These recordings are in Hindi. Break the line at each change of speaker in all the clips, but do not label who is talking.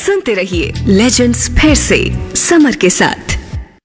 सुनते रहिए लेजेंड्स फिर से समर के साथ।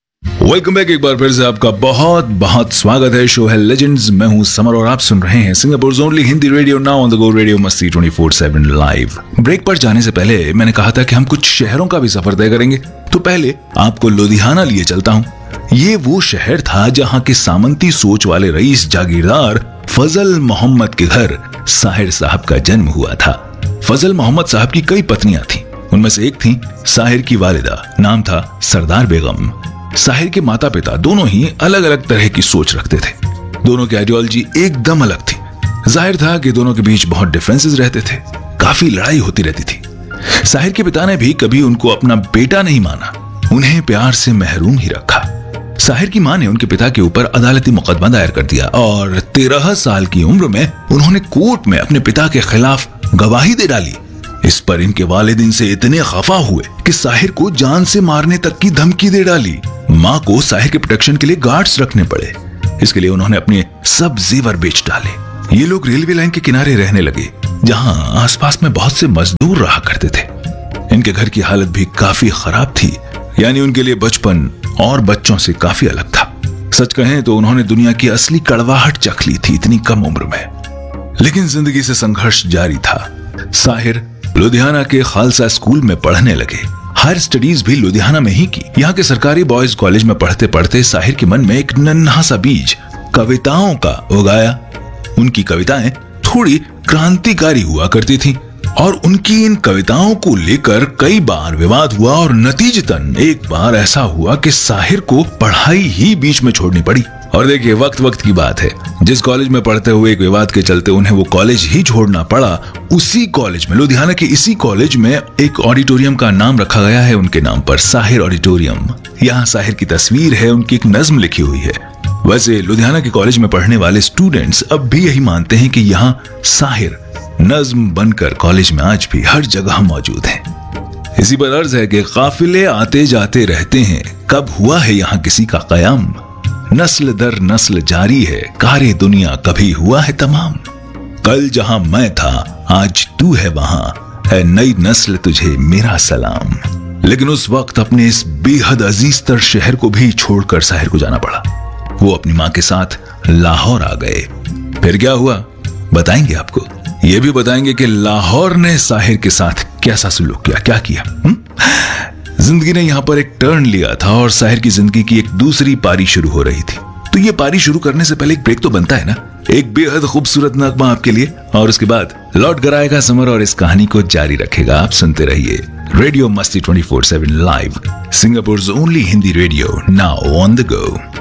वेलकम बैक, एक बार फिर से आपका बहुत बहुत स्वागत है। शो है लेजेंड्स, मैं हूं समर और आप सुन रहे हैं Singapore only Hindi radio, now on the go radio मस्ती 24/7 लाइव। ब्रेक पर जाने से पहले मैंने कहा था कि हम कुछ शहरों का भी सफर तय करेंगे, तो पहले आपको लुधियाना लिए चलता हूं। ये वो शहर था जहां के सामंती सोच वाले रईस जागीरदार फजल मोहम्मद के घर साहिर साहब का जन्म हुआ था। फजल मोहम्मद साहब की कई पत्नियां थीं, उनमें से एक थी साहिर की वालिदा, नाम था सरदार बेगम। साहिर के माता पिता दोनों ही अलग अलग तरह की सोच रखते थे, दोनों की आइडियोलॉजी एकदम अलग थी। जाहिर था कि दोनों के बीच बहुत डिफरेंसेस रहते थे, काफी लड़ाई होती रहती थी। साहिर के पिता ने भी कभी उनको अपना बेटा नहीं माना, उन्हें प्यार से महरूम ही रखा। साहिर की मां ने उनके पिता के ऊपर अदालती मुकदमा दायर कर दिया और 13 साल की उम्र में उन्होंने कोर्ट में अपने पिता के खिलाफ गवाही दे डाली। इस पर इनके वालिद से इतने खफा हुए कि साहिर को जान से मारने तक की धमकी दे डाली। मां को साहिर के प्रोटेक्शन के लिए गार्ड्स रखने पड़े। इसके लिए उन्होंने अपने सब जेवर बेच डाले। ये लोग रेलवे लाइन के किनारे रहने लगे, जहां आसपास में बहुत से मजदूर रहा करते थे। इनके घर की हालत भी काफी खराब थी, यानी उनके लिए बचपन और बच्चों से काफी अलग था। सच कहें तो उन्होंने दुनिया की असली कड़वाहट चख ली थी इतनी कम उम्र में। लेकिन जिंदगी से संघर्ष जारी था। साहिर लुधियाना के खालसा स्कूल में पढ़ने लगे, हायर स्टडीज भी लुधियाना में ही की। यहाँ के सरकारी बॉयज कॉलेज में पढ़ते पढ़ते साहिर के मन में एक नन्हा सा बीज कविताओं का उगाया। उनकी कविताएं थोड़ी क्रांतिकारी हुआ करती थीं और उनकी इन कविताओं को लेकर कई बार विवाद हुआ और नतीजतन एक बार ऐसा हुआ कि साहिर को पढ़ाई ही बीच में छोड़नी पड़ी। और देखिए, वक्त की बात है, जिस कॉलेज में पढ़ते हुए एक विवाद के चलते उन्हें वो कॉलेज ही छोड़ना पड़ा, उसी कॉलेज में, लुधियाना के इसी कॉलेज में एक ऑडिटोरियम का नाम रखा गया है उनके नाम पर, साहिर ऑडिटोरियम। यहाँ साहिर की तस्वीर है, उनकी एक नज्म लिखी हुई है। वैसे लुधियाना के कॉलेज में पढ़ने वाले स्टूडेंट्स अब भी यही मानते हैं कि यहाँ साहिर नज्म बनकर कॉलेज में आज भी हर जगह मौजूद है। इसी पर अर्ज है कि काफिले आते जाते रहते हैं, कब हुआ है यहाँ किसी का कयाम। नस्ल दर नस्ल जारी है, कारे दुनिया कभी हुआ है तमाम। कल जहां मैं था आज तू है वहां, है नई नस्ल तुझे मेरा सलाम। लेकिन उस वक्त अपने इस बेहद अजीज तर शहर को भी छोड़कर साहिर को जाना पड़ा। वो अपनी मां के साथ लाहौर आ गए। फिर क्या हुआ बताएंगे आपको। ये भी बताएंगे कि लाहौर ने साहिर के साथ कैसा सलूक किया, क्या किया। जिंदगी ने यहाँ पर एक टर्न लिया था और साहिर की जिंदगी की एक दूसरी पारी शुरू हो रही थी। तो ये पारी शुरू करने से पहले एक ब्रेक तो बनता है ना। एक बेहद खूबसूरत नगमा आपके लिए और उसके बाद लौट कर आएगा समर और इस कहानी को जारी रखेगा। आप सुनते रहिए रेडियो मस्ती 24/7 live, Singapore only Hindi radio, now on the go.